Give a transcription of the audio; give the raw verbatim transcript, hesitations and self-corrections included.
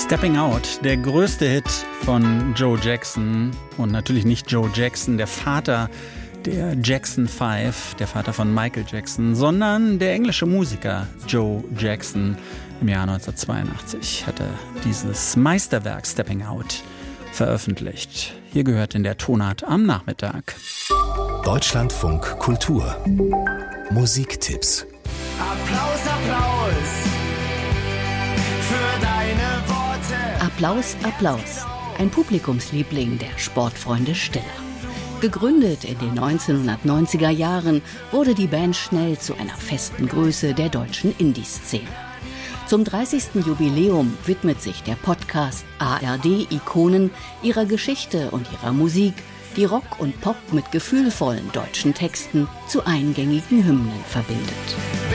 Stepping Out, der größte Hit von Joe Jackson und natürlich nicht Joe Jackson, der Vater der Jackson Five, der Vater von Michael Jackson, sondern der englische Musiker Joe Jackson. Im Jahr neunzehnhundertzweiundachtzig hat er dieses Meisterwerk Stepping Out veröffentlicht. Hier gehört in der Tonart am Nachmittag. Deutschlandfunk Kultur. Musiktipps. Applaus, Applaus für deine Worte. Applaus, Applaus. Ein Publikumsliebling der Sportfreunde Stiller. Gegründet in den neunzehnhundertneunziger Jahren, wurde die Band schnell zu einer festen Größe der deutschen Indie-Szene. Zum dreißigsten Jubiläum widmet sich der Podcast A R D-Ikonen ihrer Geschichte und ihrer Musik, die Rock und Pop mit gefühlvollen deutschen Texten zu eingängigen Hymnen verbindet.